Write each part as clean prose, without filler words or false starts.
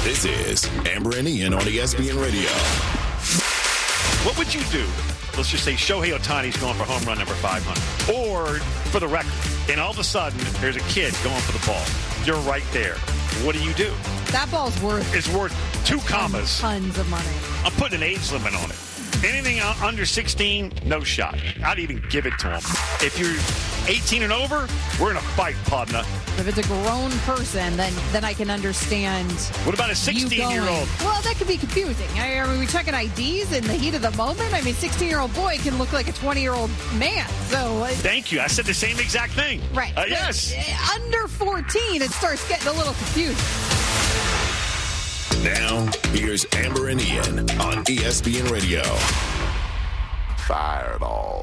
This is Amber and Ian on ESPN Radio. What would you do? Let's just say Shohei Ohtani's going for home run number 500. Or, for the record, and all of a sudden, there's a kid going for the ball. You're right there. What do? That ball's worth... It's worth 2 commas. Tons of money. I'm putting an age limit on it. Anything under 16, no shot. I'd even give it to him. If you're 18 and over, we're in a fight, partner. If it's a grown person, then I can understand. What about a 16-year-old? Well, that could be confusing. I mean, we checking IDs in the heat of the moment. I mean, 16-year-old boy can look like a 20-year-old man. So thank you. I said the same exact thing. Right. Yes. Under 14, it starts getting a little confusing. Now, here's Amber and Ian on ESPN Radio. Fireball.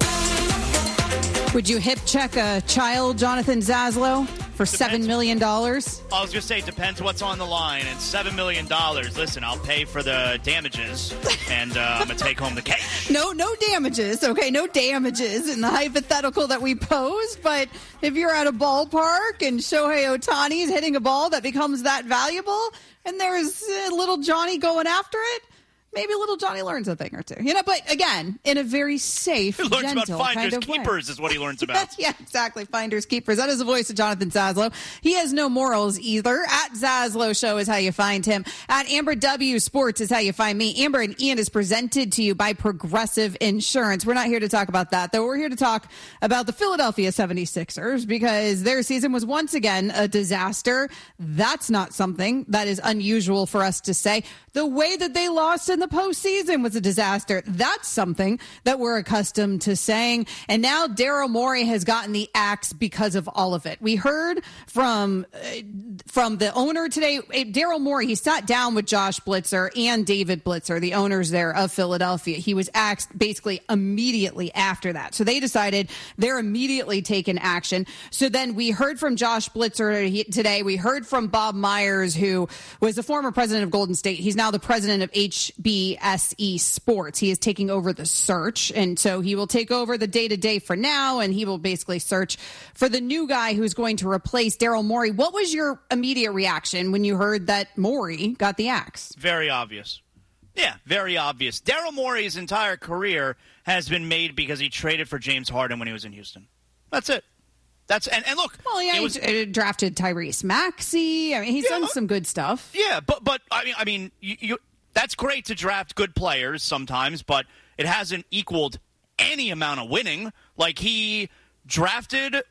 Would you hip check a child, Jonathan Zaslow, for $7 million? I was going to say, it depends what's on the line. And $7 million, listen, I'll pay for the damages, and I'm going to take home the cash. No damages, okay? No damages in the hypothetical that we posed. But if you're at a ballpark and Shohei Ohtani is hitting a ball that becomes that valuable, and there's little Johnny going after it, maybe little Johnny learns a thing or two. But again, in a very safe, he learns gentle about finders kind of keepers way. Is what he learns about. Yeah, exactly. Finders keepers. That is the voice of Jonathan Zaslow. He has no morals either. At Zaslow Show is how you find him. At Amber W Sports is how you find me. Amber and Ian is presented to you by Progressive Insurance. We're not here to talk about that, though. We're here to talk about the Philadelphia 76ers because their season was once again a disaster. That's not something that is unusual for us to say. The way that they lost in the postseason was a disaster. That's something that we're accustomed to saying. And now Daryl Morey has gotten the axe because of all of it. We heard from the owner today, Daryl Morey. He sat down with Josh Blitzer and David Blitzer, the owners there of Philadelphia. He was axed basically immediately after that. So they decided they're immediately taking action. So then we heard from Josh Blitzer today. We heard from Bob Myers, who was the former president of Golden State. He's now the president of HBSE Sports. He is taking over the search, and so he will take over the day-to-day for now, and he will basically search for the new guy who's going to replace Daryl Morey. What was your immediate reaction when you heard that Morey got the axe? Very obvious. Yeah, very obvious. Daryl Morey's entire career has been made because he traded for James Harden when he was in Houston. That's it. And look. Well, yeah, he drafted Tyrese Maxey. I mean, he's done some good stuff. Yeah, but I mean, you that's great to draft good players sometimes, but it hasn't equaled any amount of winning. Like he traded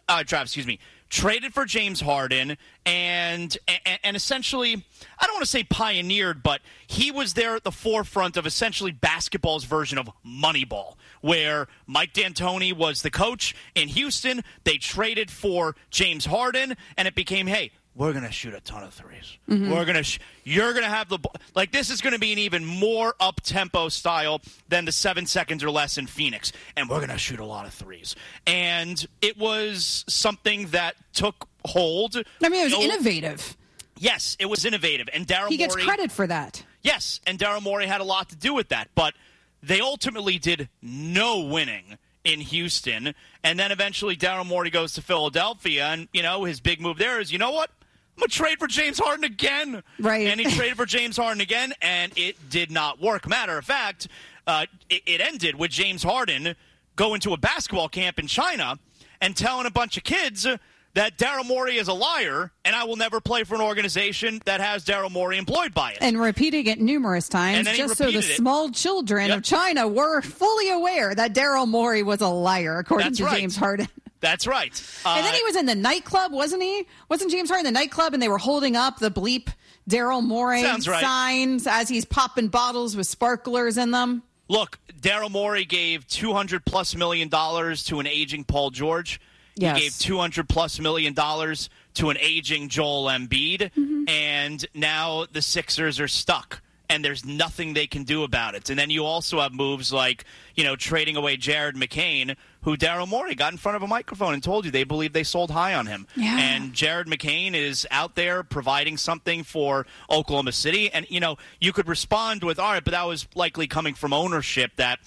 for James Harden and essentially, I don't want to say pioneered, but he was there at the forefront of essentially basketball's version of Moneyball, where Mike D'Antoni was the coach in Houston. They traded for James Harden, and it became, hey, we're going to shoot a ton of threes. Mm-hmm. You're going to have the – like this is going to be an even more up-tempo style than the 7 seconds or less in Phoenix, and we're going to shoot a lot of threes. And it was something that took hold. I mean, it was innovative. Yes, it was innovative. And Daryl Morey – he gets credit for that. Yes, and Daryl Morey had a lot to do with that. But they ultimately did no winning in Houston. And then eventually Daryl Morey goes to Philadelphia, and, his big move there is, you know what? I'm going to trade for James Harden again. Right. And he traded for James Harden again, and it did not work. Matter of fact, it ended with James Harden going to a basketball camp in China and telling a bunch of kids that Daryl Morey is a liar, and I will never play for an organization that has Daryl Morey employed by it. And repeating it numerous times, just so the small children of China were fully aware that Daryl Morey was a liar, according to James Harden. That's right. And then he was in the nightclub, wasn't he? Wasn't James Harden in the nightclub, and they were holding up the bleep Daryl Morey signs as he's popping bottles with sparklers in them? Look, Daryl Morey gave $200+ million to an aging Paul George. Yes. He gave $200+ million to an aging Joel Embiid, and now the Sixers are stuck, and there's nothing they can do about it. And then you also have moves like, trading away Jared McCain, who Daryl Morey got in front of a microphone and told you they believe they sold high on him. Yeah. And Jared McCain is out there providing something for Oklahoma City. And, you could respond with, all right, but that was likely coming from ownership that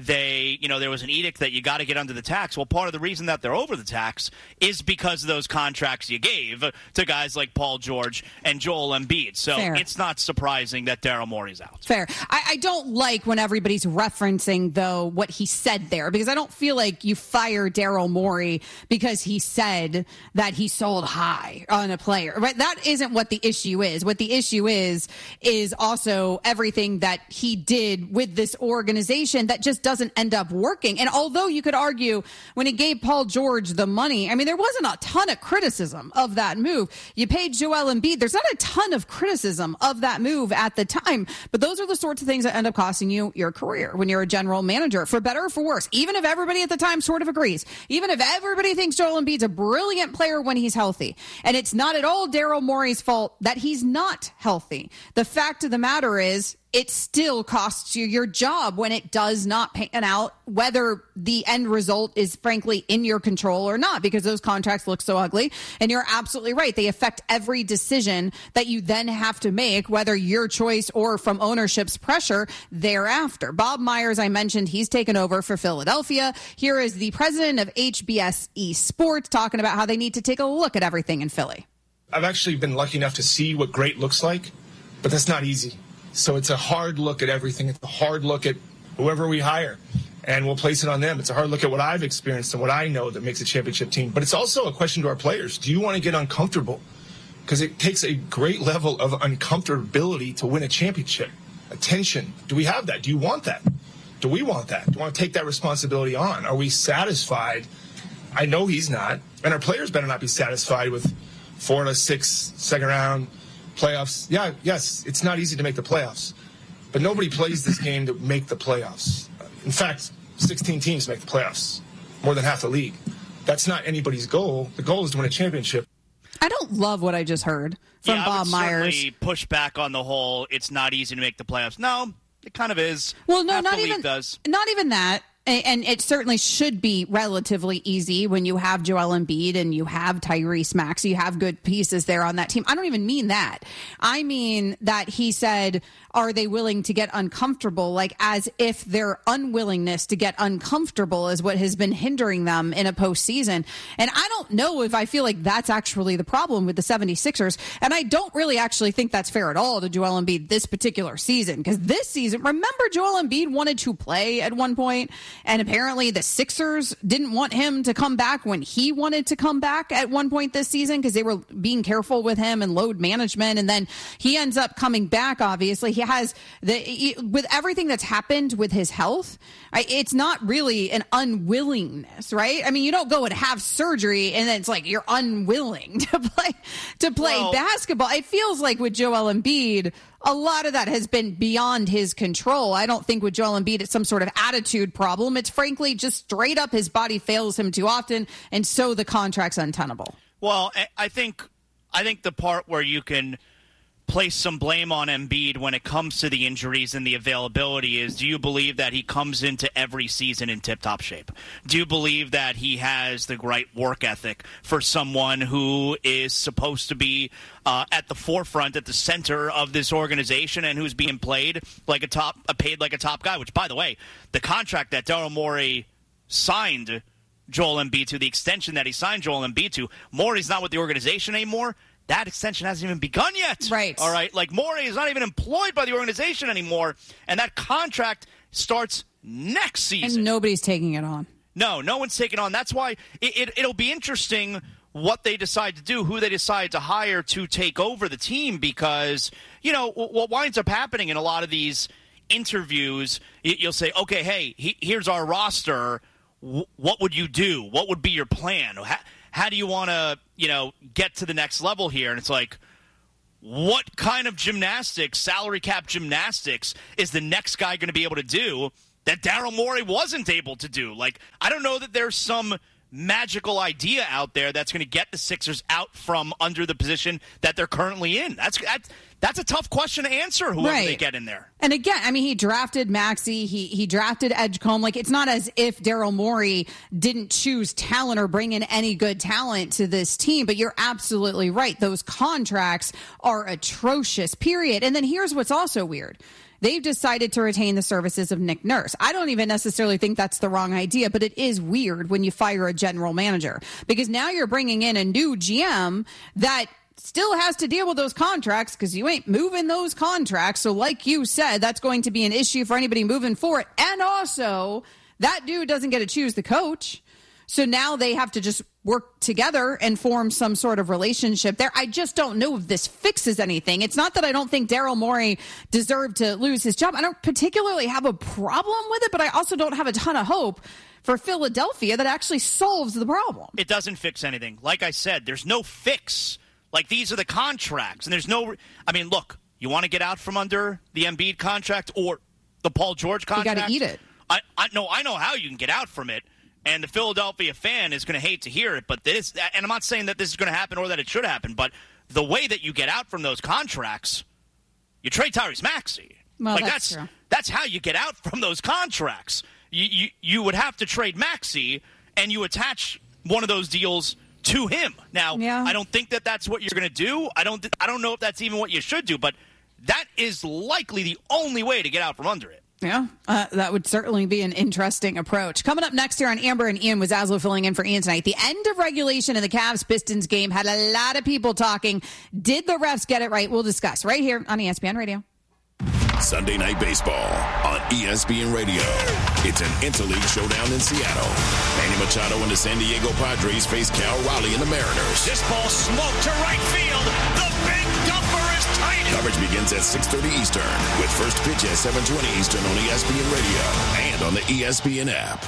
there was an edict that you got to get under the tax. Well, part of the reason that they're over the tax is because of those contracts you gave to guys like Paul George and Joel Embiid. So Fair. It's not surprising that Daryl Morey's out. Fair. I don't like when everybody's referencing, though, what he said there, because I don't feel like you fire Daryl Morey because he said that he sold high on a player. Right? That isn't what the issue is. What the issue is also everything that he did with this organization that just doesn't end up working. And although you could argue when he gave Paul George the money, I mean, there wasn't a ton of criticism of that move. You paid Joel Embiid. There's not a ton of criticism of that move at the time, but those are the sorts of things that end up costing you your career when you're a general manager, for better or for worse. Even if everybody at the time sort of agrees, even if everybody thinks Joel Embiid's a brilliant player when he's healthy, and it's not at all Daryl Morey's fault that he's not healthy. The fact of the matter is, it still costs you your job when it does not pan out, whether the end result is frankly in your control or not, because those contracts look so ugly. And you're absolutely right. They affect every decision that you then have to make, whether your choice or from ownership's pressure thereafter. Bob Myers, I mentioned, he's taken over for Philadelphia. Here is the president of HBSE Sports talking about how they need to take a look at everything in Philly. I've actually been lucky enough to see what great looks like, but that's not easy. So it's a hard look at everything. It's a hard look at whoever we hire, and we'll place it on them. It's a hard look at what I've experienced and what I know that makes a championship team. But it's also a question to our players. Do you want to get uncomfortable? Because it takes a great level of uncomfortability to win a championship. Attention. Do we have that? Do you want that? Do we want that? Do we want to take that responsibility on? Are we satisfied? I know he's not. And our players better not be satisfied with 4 out of 6 second round playoffs. Yeah, yes, it's not easy to make the playoffs, but nobody plays this game to make the playoffs. In fact, 16 teams make the playoffs, more than half the league. That's not anybody's goal. The goal is to win a championship. I don't love what I just heard from Bob Myers. I would certainly push back on the whole, it's not easy to make the playoffs. No, it kind of is. Well, no, half not the even league does. Not even that. And it certainly should be relatively easy when you have Joel Embiid and you have Tyrese Maxey. You have good pieces there on that team. I don't even mean that. I mean that he said, are they willing to get uncomfortable? Like as if their unwillingness to get uncomfortable is what has been hindering them in a postseason. And I don't know if I feel like that's actually the problem with the 76ers. And I don't really actually think that's fair at all to Joel Embiid this particular season. Because this season, remember Joel Embiid wanted to play at one point, and apparently the Sixers didn't want him to come back when he wanted to come back at one point this season because they were being careful with him and load management. And then he ends up coming back, obviously. He has with everything that's happened with his health, it's not really an unwillingness, right? I mean, you don't go and have surgery and then it's like you're unwilling to play basketball. It feels like with Joel Embiid, a lot of that has been beyond his control. I don't think with Joel Embiid it's some sort of attitude problem. It's frankly just straight up his body fails him too often, and so the contract's untenable. Well, I think the part where you can place some blame on Embiid when it comes to the injuries and the availability is, do you believe that he comes into every season in tip-top shape? Do you believe that he has the right work ethic for someone who is supposed to be at the forefront, at the center of this organization, and who's being paid like a top guy? Which, by the way, the contract that Daryl Morey signed Joel Embiid to, the extension that he signed Joel Embiid to, Morey's not with the organization anymore. That extension hasn't even begun yet. Right. All right. Like, Morey is not even employed by the organization anymore, and that contract starts next season. And nobody's taking it on. No one's taking it on. That's why it'll be interesting what they decide to do, who they decide to hire to take over the team, because, what winds up happening in a lot of these interviews, you'll say, okay, hey, here's our roster. What would you do? What would be your plan? How do you want to, get to the next level here? And it's like, what kind of gymnastics, salary cap gymnastics, is the next guy going to be able to do that Daryl Morey wasn't able to do? Like, I don't know that there's some magical idea out there that's going to get the Sixers out from under the position that they're currently in. That's a tough question to answer, whoever they get in there. And again, I mean, he drafted Maxey. He drafted Edgecombe. Like, it's not as if Daryl Morey didn't choose talent or bring in any good talent to this team. But you're absolutely right. Those contracts are atrocious, period. And then here's what's also weird. They've decided to retain the services of Nick Nurse. I don't even necessarily think that's the wrong idea, but it is weird when you fire a general manager, because now you're bringing in a new GM that still has to deal with those contracts because you ain't moving those contracts. So like you said, that's going to be an issue for anybody moving forward. And also, that dude doesn't get to choose the coach. So now they have to just work together and form some sort of relationship there. I just don't know if this fixes anything. It's not that I don't think Daryl Morey deserved to lose his job. I don't particularly have a problem with it, but I also don't have a ton of hope for Philadelphia that actually solves the problem. It doesn't fix anything. Like I said, there's no fix. Like, these are the contracts, and there's no – I mean, look, you want to get out from under the Embiid contract or the Paul George contract? You got to eat it. I know how you can get out from it, and the Philadelphia fan is going to hate to hear it, but this – and I'm not saying that this is going to happen or that it should happen, but the way that you get out from those contracts, you trade Tyrese Maxey. Well, like, that's true. That's how you get out from those contracts. You would have to trade Maxey, and you attach one of those deals – to him. Now, I don't think that that's what you're going to do. I don't know if that's even what you should do, but that is likely the only way to get out from under it. Yeah, that would certainly be an interesting approach. Coming up next here on Amber and Ian, with Zaslow filling in for Ian tonight. The end of regulation in the Cavs-Pistons game had a lot of people talking. Did the refs get it right? We'll discuss right here on ESPN Radio. Sunday Night Baseball on ESPN Radio. It's an interleague showdown in Seattle. Manny Machado and the San Diego Padres face Cal Raleigh and the Mariners. This ball smoked to right field. The big dumper is tiny. Coverage begins at 6:30 Eastern with first pitch at 7:20 Eastern on ESPN Radio and on the ESPN app.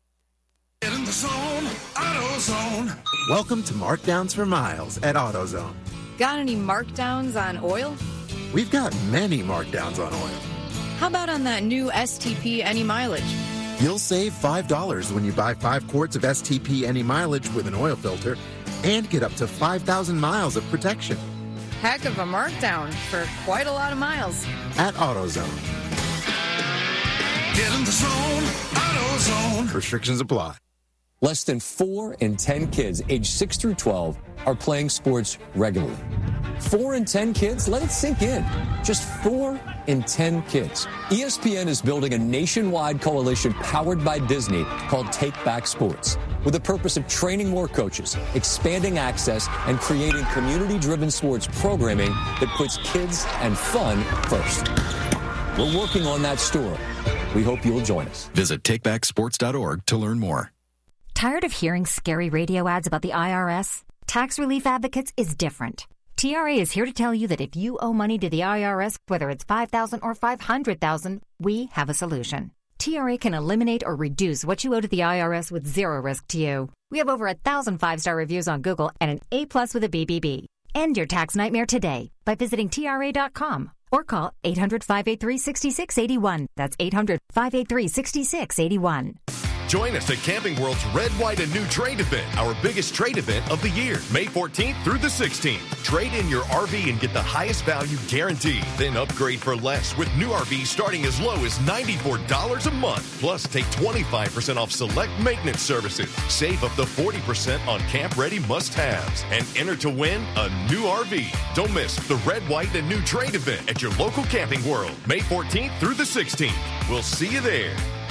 Get in the zone, AutoZone. Welcome to Markdowns for Miles at AutoZone. Got any markdowns on oil? We've got many markdowns on oil. How about on that new STP Any Mileage? You'll save $5 when you buy 5 quarts of STP Any Mileage with an oil filter and get up to 5,000 miles of protection. Heck of a markdown for quite a lot of miles. At AutoZone. Get in the zone, AutoZone. Restrictions apply. Less than 4 in 10 kids aged 6 through 12 are playing sports regularly. 4 in 10 kids? Let it sink in. Just 4 in 10 kids. ESPN is building a nationwide coalition powered by Disney called Take Back Sports, with the purpose of training more coaches, expanding access, and creating community-driven sports programming that puts kids and fun first. We're working on that story. We hope you'll join us. Visit takebacksports.org to learn more. Tired of hearing scary radio ads about the IRS? Tax Relief Advocates is different. TRA is here to tell you that if you owe money to the IRS, whether it's $5,000 or $500,000, we have a solution. TRA can eliminate or reduce what you owe to the IRS with zero risk to you. We have over 1,000 5-star reviews on Google and an A+ with a BBB. End your tax nightmare today by visiting TRA.com or call 800-583-6681. That's 800-583-6681. Join us at Camping World's Red, White, and New Trade event, our biggest trade event of the year, May 14th through the 16th. Trade in your RV and get the highest value guaranteed. Then upgrade for less with new RVs starting as low as $94 a month. Plus, take 25% off select maintenance services. Save up to 40% on camp-ready must-haves. And enter to win a new RV. Don't miss the Red, White, and New Trade event at your local Camping World, May 14th through the 16th. We'll see you there.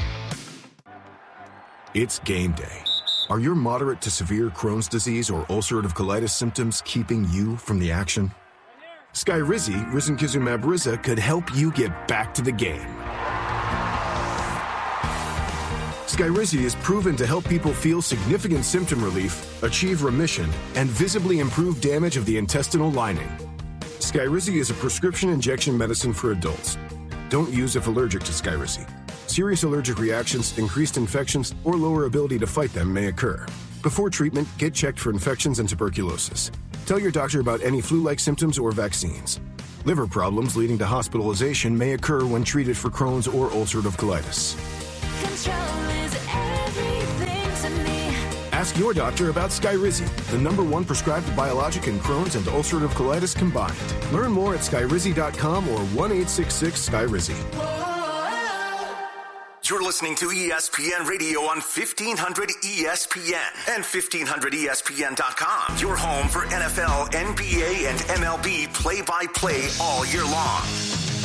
It's game day. Are your moderate to severe Crohn's disease or ulcerative colitis symptoms keeping you from the action? Skyrizi, risankizumab Riza, could help you get back to the game. Skyrizi is proven to help people feel significant symptom relief, achieve remission, and visibly improve damage of the intestinal lining. Skyrizi is a prescription injection medicine for adults. Don't use if allergic to Skyrizi. Serious allergic reactions, increased infections, or lower ability to fight them may occur. Before treatment, get checked for infections and tuberculosis. Tell your doctor about any flu-like symptoms or vaccines. Liver problems leading to hospitalization may occur when treated for Crohn's or ulcerative colitis. Control is everything to me. Ask your doctor about Skyrizi, the #1 prescribed biologic in Crohn's and ulcerative colitis combined. Learn more at skyrizi.com or 1-866-SKYRIZI. You're listening to ESPN Radio on 1500 ESPN and 1500ESPN.com. Your home for NFL, NBA, and MLB play-by-play all year long.